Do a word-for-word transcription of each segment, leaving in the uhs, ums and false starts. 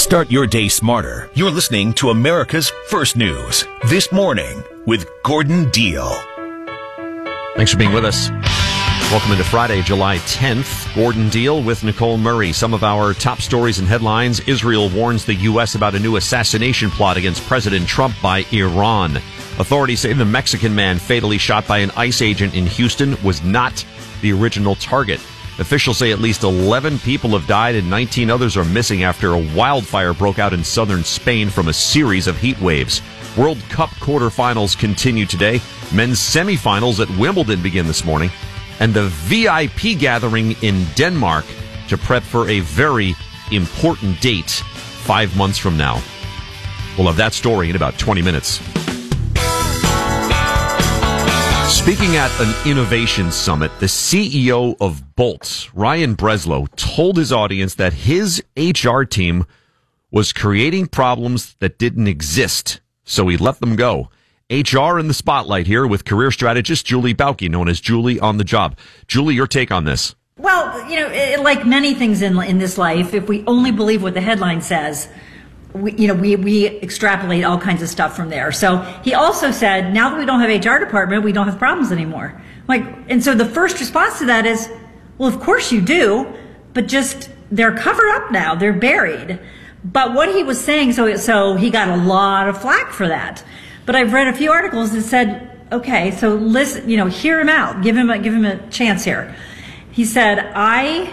Start your day smarter. You're listening to America's First News. This Morning with Gordon Deal. Thanks for being with us. Welcome into Friday, July tenth. Gordon Deal with Nicole Murray. Some of our top stories and headlines. Israel warns the U S about a new assassination plot against President Trump by Iran. Authorities say the Mexican man fatally shot by an ICE agent in Houston was not the original target. Officials say at least eleven people have died and nineteen others are missing after a wildfire broke out in southern Spain from a series of heat waves. World Cup quarterfinals continue today. Men's semifinals at Wimbledon begin this morning. And the V I P gathering in Denmark to prep for a very important date five months from now. We'll have that story in about twenty minutes. Speaking at an innovation summit, the C E O of Bolt, Ryan Breslow, told his audience that his H R team was creating problems that didn't exist, so he let them go. H R in the spotlight here with career strategist Julie Bauke, known as Julie on the Job. Julie, your take on this? Well, you know, it, like many things in in this life, if we only believe what the headline says, we, you know, we, we extrapolate all kinds of stuff from there. So he also said, now that we don't have H R department, we don't have problems anymore. Like, and so the first response to that is, well, of course you do, but just they're covered up now, they're buried. But what he was saying, so so he got a lot of flack for that. But I've read a few articles that said, okay, so listen, you know, hear him out, give him a, give him a chance here. He said, I.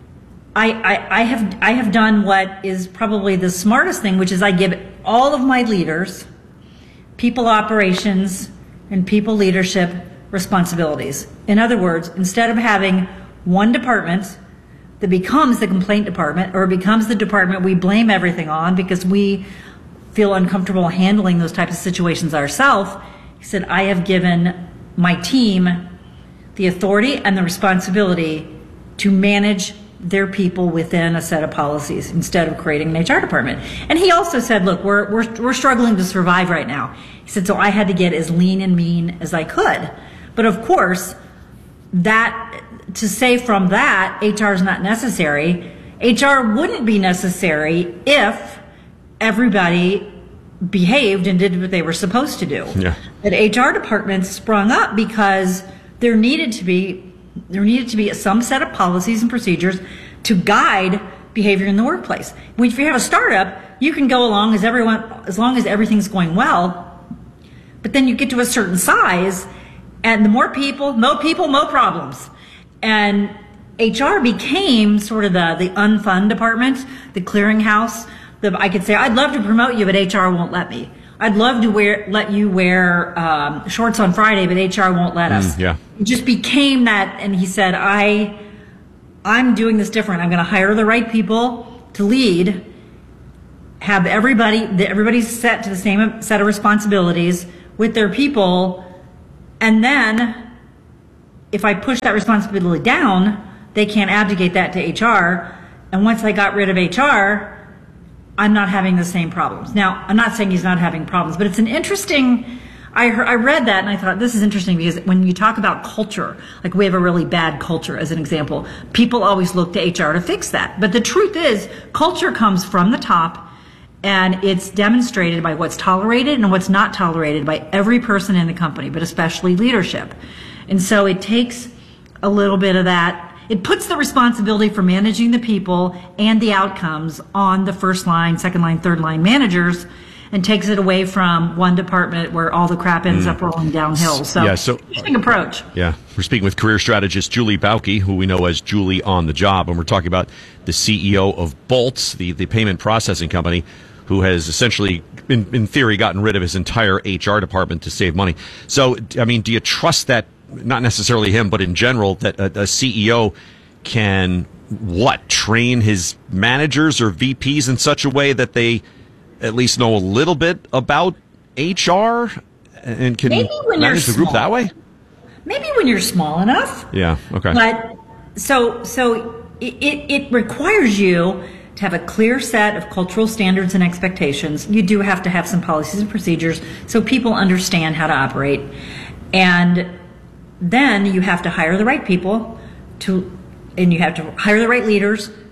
I, I, I have I have done what is probably the smartest thing, which is I give all of my leaders people operations and people leadership responsibilities. In other words, instead of having one department that becomes the complaint department or becomes the department we blame everything on because we feel uncomfortable handling those types of situations ourselves, he said, I have given my team the authority and the responsibility to manage their people within a set of policies instead of creating an H R department. And he also said, look, we're, we're, we're struggling to survive right now. He said, so I had to get as lean and mean as I could. But of course, that to say from that, H R is not necessary. H R wouldn't be necessary if everybody behaved and did what they were supposed to do. Yeah. But H R departments sprung up because there needed to be There needed to be some set of policies and procedures to guide behavior in the workplace. If you have a startup, you can go along as everyone, as long as everything's going well, but then you get to a certain size, and the more people, more people, more problems. And H R became sort of the, the unfun department, the clearinghouse. The, I could say, I'd love to promote you, but H R won't let me. I'd love to wear, let you wear um, shorts on Friday, but H R won't let us. Mm, yeah. It just became that, and he said, I, I'm doing this different. I'm going to hire the right people to lead, have everybody, everybody's set to the same set of responsibilities with their people, and then if I push that responsibility down, they can't abdicate that to H R, and once I got rid of H R, I'm not having the same problems. Now, I'm not saying he's not having problems, but it's an interesting, I, heard, I read that and I thought this is interesting because when you talk about culture, like we have a really bad culture as an example, people always look to H R to fix that. But the truth is, culture comes from the top and it's demonstrated by what's tolerated and what's not tolerated by every person in the company, but especially leadership. And so it takes a little bit of that. It puts the responsibility for managing the people and the outcomes on the first line, second line, third line managers and takes it away from one department where all the crap ends mm. up rolling downhill. So, yeah, so interesting approach. Yeah, we're speaking with career strategist Julie Bauke, who we know as Julie on the Job, and we're talking about the C E O of Bolt, the, the payment processing company, who has essentially, in, in theory, gotten rid of his entire H R department to save money. So, I mean, do you trust that, not necessarily him, but in general, that a, a C E O can, what, train his managers or V Ps in such a way that they at least know a little bit about H R and can manage the group small. that way? Maybe when you're small enough. Yeah, okay. But so so it, it, it requires you to have a clear set of cultural standards and expectations. You do have to have some policies and procedures so people understand how to operate. And then you have to hire the right people to, and you have to hire the right leaders,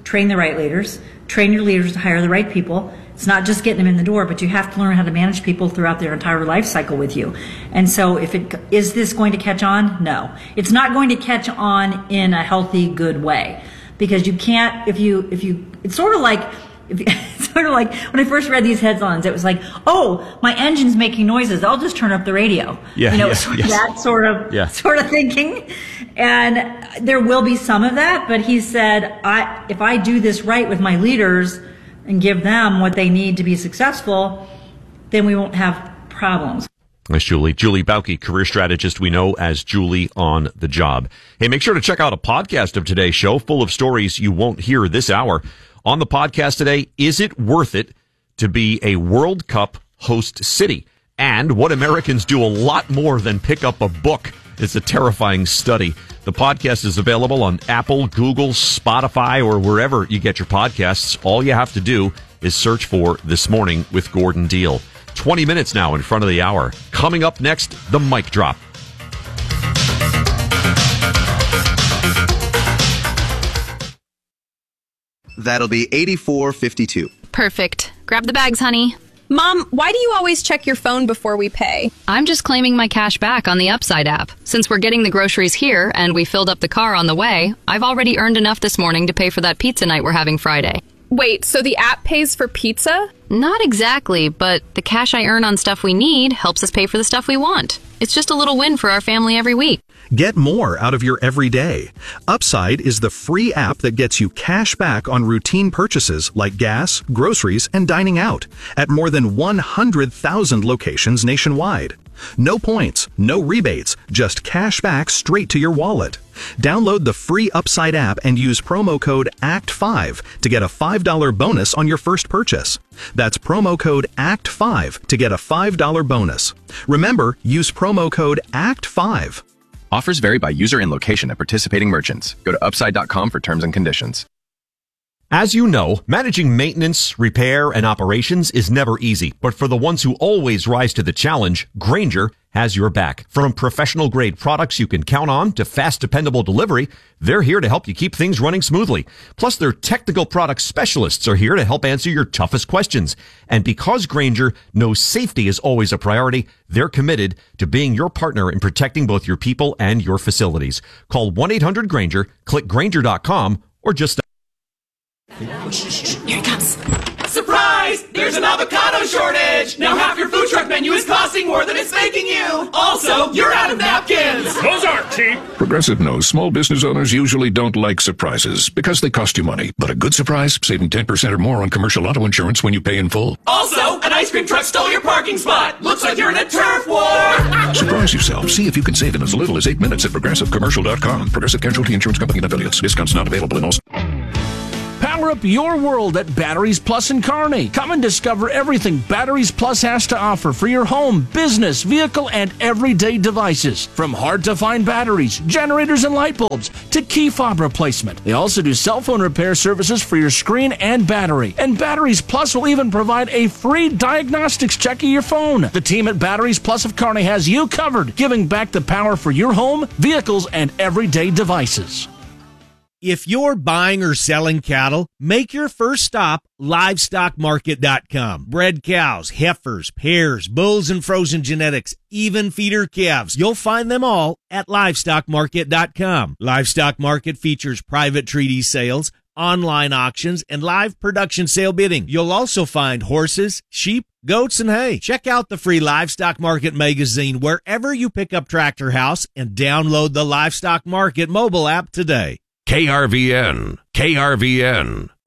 train the right leaders, train your leaders to hire the right people. It's not just getting them in the door, but you have to learn how to manage people throughout their entire life cycle with you. And so if it, is this going to catch on? No. It's not going to catch on in a healthy, good way. Because you can't, if you, if you, it's sort of like, if you, it's sort of like when I first read these headlines, it was like, oh, my engine's making noises. I'll just turn up the radio. Yeah, you know, yeah, it's yes. that sort of, yeah. sort of thinking. And there will be some of that, but he said, I, if I do this right with my leaders and give them what they need to be successful, then we won't have problems. That's Julie. Julie Bauke, career strategist we know as Julie on the Job. Hey, make sure to check out a podcast of today's show full of stories you won't hear this hour. On the podcast today, is it worth it to be a World Cup host city? And what Americans do a lot more than pick up a book. It's a terrifying study. The podcast is available on Apple, Google, Spotify, or wherever you get your podcasts. All you have to do is search for This Morning with Gordon Deal. twenty minutes now in front of the hour. Coming up next, the mic drop. That'll be eighty-four fifty-two. Perfect. Grab the bags, honey. Mom, why do you always check your phone before we pay? I'm just claiming my cash back on the Upside app. Since we're getting the groceries here and we filled up the car on the way, I've already earned enough this morning to pay for that pizza night we're having Friday. Wait, so the app pays for pizza? Not exactly, but the cash I earn on stuff we need helps us pay for the stuff we want. It's just a little win for our family every week. Get more out of your everyday. Upside is the free app that gets you cash back on routine purchases like gas, groceries, and dining out at more than one hundred thousand locations nationwide. No points, no rebates, just cash back straight to your wallet. Download the free Upside app and use promo code A C T five to get a five dollars bonus on your first purchase. That's promo code A C T five to get a five dollars bonus. Remember, use promo code A C T five. Offers vary by user and location at participating merchants. Go to upside dot com for terms and conditions. As you know, managing maintenance, repair, and operations is never easy. But for the ones who always rise to the challenge, Grainger has your back. From professional-grade products you can count on to fast, dependable delivery, they're here to help you keep things running smoothly. Plus, their technical product specialists are here to help answer your toughest questions. And because Grainger knows safety is always a priority, they're committed to being your partner in protecting both your people and your facilities. Call one eight hundred Grainger, click Grainger dot com, or just... Here it comes. Surprise! There's an avocado shortage! Now half your food truck menu is costing more than it's making you! Also, you're out of napkins! Those aren't cheap! Progressive knows small business owners usually don't like surprises because they cost you money. But a good surprise, saving ten percent or more on commercial auto insurance when you pay in full. Also, an ice cream truck stole your parking spot! Looks like you're in a turf war! Surprise yourself. See if you can save in as little as eight minutes at progressive commercial dot com. Progressive Casualty Insurance Company and affiliates. Discounts not available in all... Power up your world at Batteries Plus in Kearney. Come and discover everything Batteries Plus has to offer for your home, business, vehicle, and everyday devices. From hard-to-find batteries, generators, and light bulbs to key fob replacement. They also do cell phone repair services for your screen and battery. And Batteries Plus will even provide a free diagnostics check of your phone. The team at Batteries Plus of Kearney has you covered, giving back the power for your home, vehicles, and everyday devices. If you're buying or selling cattle, make your first stop livestock market dot com. Bred cows, heifers, pairs, bulls, and frozen genetics, even feeder calves. You'll find them all at livestock market dot com. Livestock Market features private treaty sales, online auctions, and live production sale bidding. You'll also find horses, sheep, goats, and hay. Check out the free Livestock Market magazine wherever you pick up Tractor House and download the Livestock Market mobile app today. K R V N, K R V N,